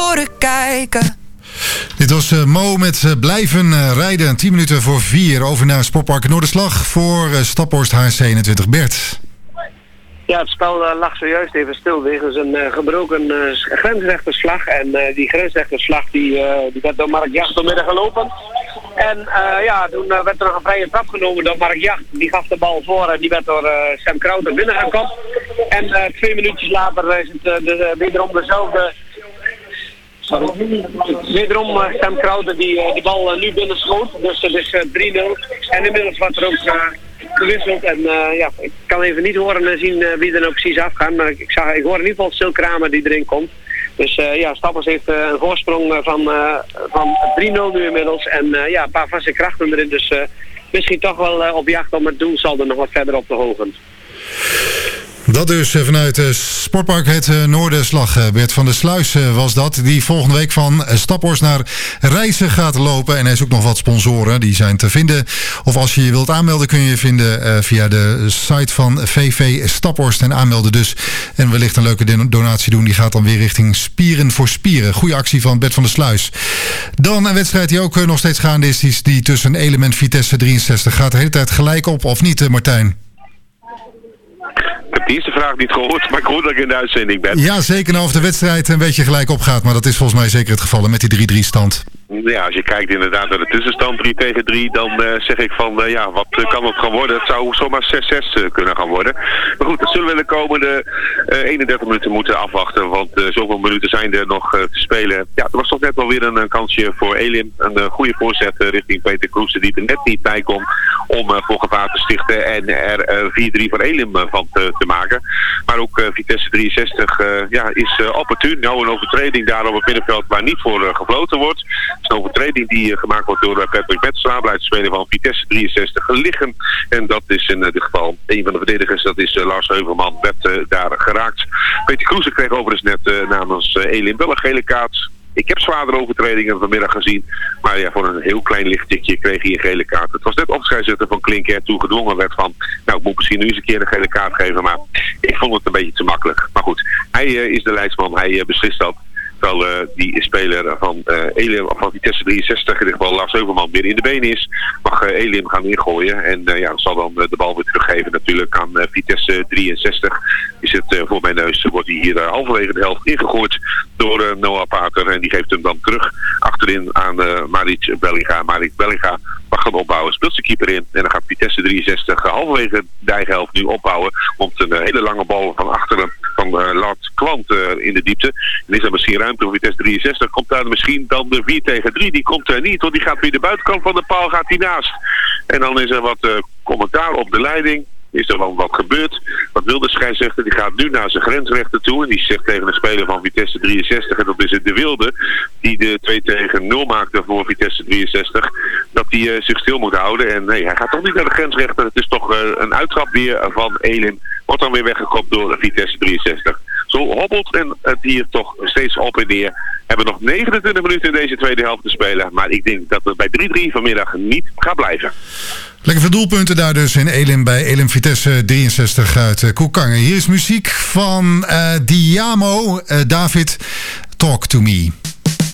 tevoren kijken. Dit was Mo met blijven rijden. 10 minuten voor 4 over naar Sportpark Noorderslag voor Staphorst HC21. Bert. Ja, het spel lag zojuist even stil wegens een gebroken grensrechterslag. En die grensrechterslag die werd door Mark Jacht vanmiddag gelopen. En toen werd er nog een vrije trap genomen door Mark Jacht. Die gaf de bal voor en die werd door Sam Krauter binnengekopt. En 2 minuutjes later is het wederom dezelfde... Wederom Sam Krauter die bal nu binnenschoot. Dus het is 3-0. En inmiddels wordt er ook... gewisseld en ik kan even niet horen en zien wie er nou precies afgaat, maar ik hoor in ieder geval Sil Kramer die erin komt. Dus Staphorst heeft een voorsprong van 3-0 nu inmiddels en een paar vaste krachten erin, dus misschien toch wel op jacht om het doelsaldo nog wat verder op te hogen. Dat dus vanuit Sportpark het Noorderslag. Bert van der Sluis was dat. Die volgende week van Staphorst naar Rijssen gaat lopen. En er is ook nog wat sponsoren. Die zijn te vinden. Of als je je wilt aanmelden kun je je vinden via de site van VV Staphorst. En aanmelden dus. En wellicht een leuke donatie doen. Die gaat dan weer richting Spieren voor Spieren. Goeie actie van Bert van der Sluis. Dan een wedstrijd die ook nog steeds gaande is. Die tussen Elem en Vitesse 63. Gaat de hele tijd gelijk op of niet, Martijn? Ik heb de eerste vraag niet gehoord, maar ik hoor dat ik in de uitzending ben. Ja, zeker nou of de wedstrijd een beetje gelijk opgaat. Maar dat is volgens mij zeker het geval met die 3-3 stand. Ja, als je kijkt inderdaad naar de tussenstand 3-3, dan zeg ik van wat kan het gaan worden? Het zou zomaar 6-6 kunnen gaan worden. Maar goed, dat zullen we de komende 31 minuten moeten afwachten, want zoveel minuten zijn er nog te spelen. Ja, er was toch net wel weer een kansje voor Elim. Een goede voorzet richting Peter Kroesen die er net niet bij komt om voor gevaar te stichten en er 4-3 voor Elim van te maken. Maar ook Vitesse 63 is opportun. Nou, een overtreding daar op het middenveld waar niet voor gefloten wordt. Het is een overtreding die gemaakt wordt door Patrick Metselaar, blijft de speler van Vitesse 63 liggen. En dat is in dit geval een van de verdedigers, dat is Lars Heuvelman, werd daar geraakt. Peter Kroesen kreeg overigens net namens Elim wel een gele kaart. Ik heb zwaardere overtredingen vanmiddag gezien. Maar ja, voor een heel klein lichttikje kreeg hij een gele kaart. Het was net of scheidsrechter van Klinker toen gedwongen werd van... Nou, ik moet misschien nu eens een keer een gele kaart geven. Maar ik vond het een beetje te makkelijk. Maar goed, hij is de leidsman. Hij beslist dat. Terwijl die speler van Vitesse 63, in ieder geval Lars Heuvelman, weer in de benen is. Mag Elim gaan ingooien. En zal dan de bal weer teruggeven natuurlijk aan Vitesse 63. Is het voor mijn neus, wordt hij hier halverwege de helft ingegooid door Noah Pater. En die geeft hem dan terug achterin aan Maric Bellinga. Maric Bellinga mag gaan opbouwen, speelt zijn keeper in. En dan gaat Vitesse 63 halverwege de eigen helft nu opbouwen. Komt een hele lange bal van achteren van Lard Kwant in de diepte. En is er misschien ruimte voor Vitesse 63. Komt daar misschien dan de 4-3. Die komt er niet, want die gaat weer de buitenkant van de paal, gaat hij naast. En dan is er wat commentaar op de leiding. Is er dan wat gebeurd? Wat wil de scheidsrechter? Die gaat nu naar zijn grensrechter toe. En die zegt tegen de speler van Vitesse 63, en dat is het De Wilde, die de 2-0 maakte voor Vitesse 63, dat hij zich stil moet houden. En nee, hij gaat toch niet naar de grensrechter. Het is toch een uittrap weer van Elim. Wordt dan weer weggekopt door Vitesse 63. Zo hobbelt en het hier toch steeds op en neer. Hebben nog 29 minuten in deze tweede helft te spelen. Maar ik denk dat het bij 3-3 vanmiddag niet gaat blijven. Lekker veel doelpunten daar dus in Elim bij Elim Vitesse 63 uit Koekangen. Hier is muziek van Diamo. David, Talk to Me.